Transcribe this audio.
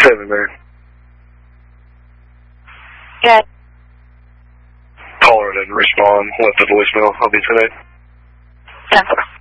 7 there. Yeah. Caller didn't respond. Left a voicemail. I'll be today. 10-4.